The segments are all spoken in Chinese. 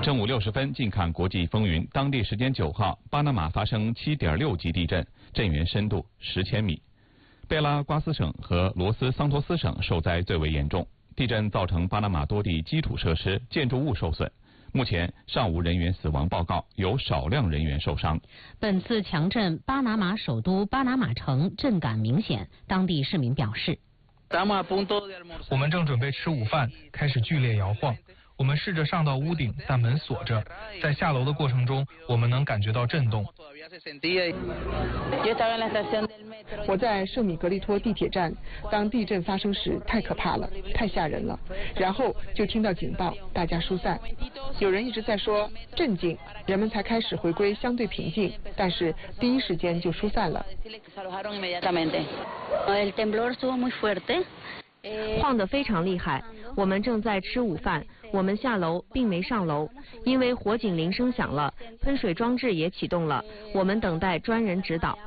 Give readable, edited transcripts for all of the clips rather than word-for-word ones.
正午60分，近看国际风云。当地时间9号，巴拿马发生7.6级地震，震源深度10千米。贝拉瓜斯省和罗斯桑托斯省受灾最为严重。地震造成巴拿马多地基础设施、建筑物受损。目前尚无人员死亡报告，有少量人员受伤。 本次强震，巴拿马首都巴拿马城震感明显。当地市民表示：“ 我们正准备吃午饭，开始剧烈摇晃。我们试着上到屋顶，但门锁着。在下楼的过程中，我们能感觉到震动。” 我在圣米格利托地铁站，当地震发生时太可怕了，太吓人了。然后就听到警报，大家疏散。有人一直在说镇静，人们才开始回归相对平静，但是第一时间就疏散了。 晃得非常厉害，我们正在吃午饭，我们下楼并没上楼，因为火警铃声响了，喷水装置也启动了，我们等待专人指导。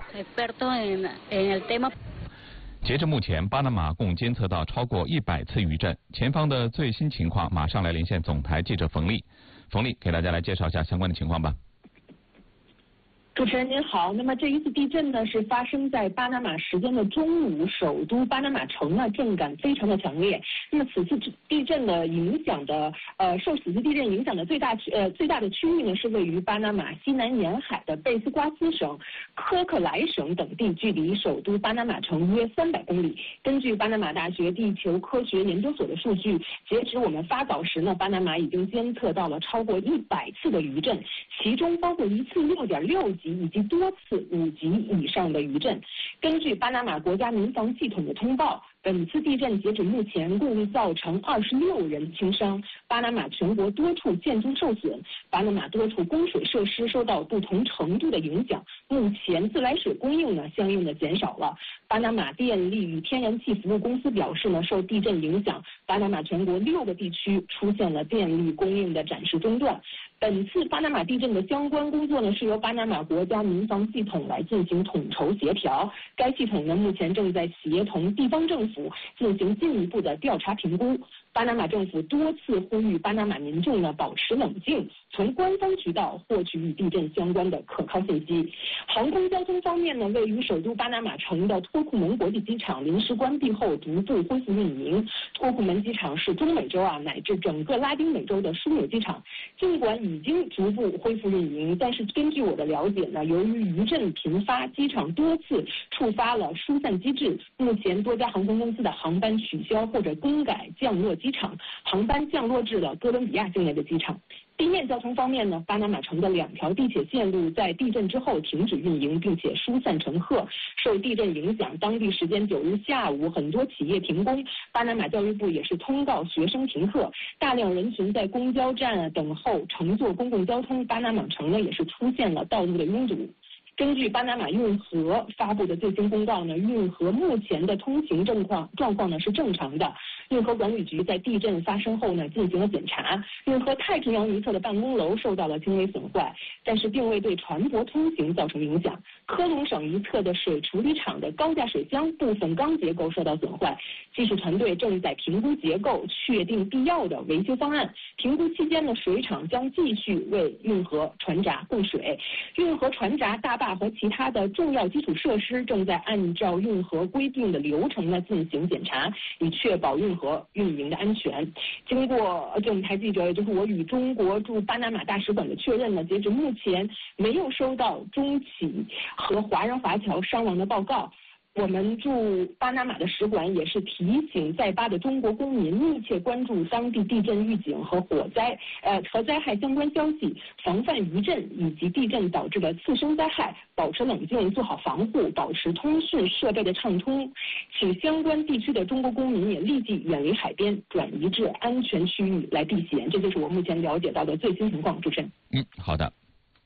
截至目前，巴拿马共监测到超过100次余震。前方的最新情况，马上来连线总台记者冯丽。冯丽给大家来介绍一下相关的情况吧。 主持人您好，那么这一次地震呢是发生在巴拿马时间的中午，首都巴拿马城呢震感非常的强烈。那么此次地震的影响的受此次地震影响的最大的区域呢是位于巴拿马西南沿海的贝斯瓜斯省、科克莱省等地，距离首都巴拿马城约300公里。根据巴拿马大学地球科学研究所的数据，截止我们发稿时呢，巴拿马已经监测到了超过100次的余震，其中包括一次6.6级。以及多次5级以上的余震。根据巴拿马国家民防系统的通报，本次地震截止目前共造成26人轻伤。巴拿马全国多处建筑受损，巴拿马多处供水设施受到不同程度的影响。目前自来水供应呢相应的减少了。巴拿马电力与天然气服务公司表示呢，受地震影响，巴拿马全国6个地区出现了电力供应的暂时中断。本次巴拿马地震的相关工作呢，是由巴拿马国家民防系统来进行统筹协调。该系统呢，目前正在协同地方政府进行进一步的调查评估。巴拿马政府多次呼吁巴拿马民众呢保持冷静，从官方渠道获取与地震相关的可靠信息。航空交通方面呢，位于首都巴拿马城的托库门国际机场临时关闭后逐步恢复运营。托库门机场是中美洲乃至整个拉丁美洲的枢纽机场，尽管已经逐步恢复运营，但是根据我的了解呢，由于余震频发，机场多次触发了疏散机制，目前多家航空公司的航班取消或者更改降落机场，航班降落至了哥伦比亚境内的机场。地面交通方面呢，巴拿马城的2条地铁线路在地震之后停止运营，并且疏散乘客。受地震影响，当地时间9日下午，很多企业停工。巴拿马教育部也是通告学生停课，大量人群在公交站等候乘坐公共交通。巴拿马城呢也是出现了道路的拥堵。根据巴拿马运河发布的最新公告呢，运河目前的通行状况呢是正常的。运河管理局在地震发生后呢进行了检查，运河太平洋一侧的办公楼受到了轻微损坏，但是并未对船舶通行造成影响。科隆省一侧的水处理厂的高架水箱部分钢结构受到损坏，技术团队正在评估结构，确定必要的维修方案。评估期间呢，水厂将继续为运河船闸供水。运河船闸、大坝和其他的重要基础设施正在按照运河规定的流程呢进行检查，以确保运河运营的安全。经过总台记者，也就是我与中国驻巴拿马大使馆的确认呢，截止目前没有收到中企和华人华侨伤亡的报告。我们驻巴拿马的使馆也是提醒在巴的中国公民密切关注当地地震预警和灾害相关消息，防范余震以及地震导致的次生灾害，保持冷静，做好防护，保持通讯设备的畅通。请相关地区的中国公民也立即远离海边，转移至安全区域来避险。这就是我目前了解到的最新情况。主持人。 好的。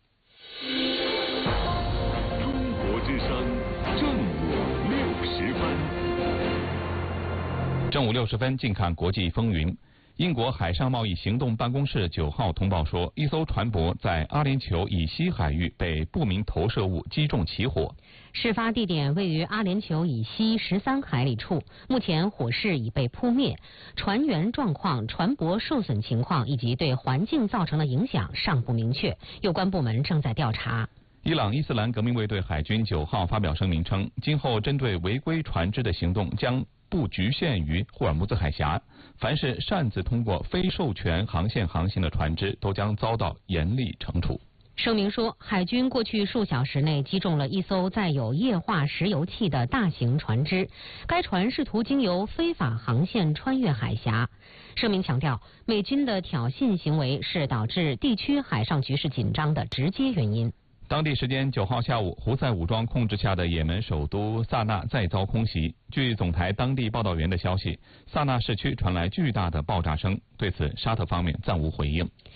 中国之声正午60分。 正午60分，近看国际风云。 英国海上贸易行动办公室9号通报说，一艘船舶在阿联酋以西海域被不明投射物击中起火。 事发地点位于阿联酋以西13海里处，目前火势已被扑灭，船员状况、船舶受损情况以及对环境造成的影响尚不明确，有关部门正在调查。 伊朗伊斯兰革命卫队海军9号发表声明称，今后针对违规船只的行动将不局限于霍尔木兹海峡，凡是擅自通过非授权航线航行的船只都将遭到严厉惩处。 声明说，海军过去数小时内击中了一艘载有液化石油气的大型船只，该船试图经由非法航线穿越海峡。声明强调，美军的挑衅行为是导致地区海上局势紧张的直接原因。 当地时间9号下午，胡塞武装控制下的也门首都萨那再遭空袭。据总台当地报道员的消息，萨那市区传来巨大的爆炸声，对此沙特方面暂无回应。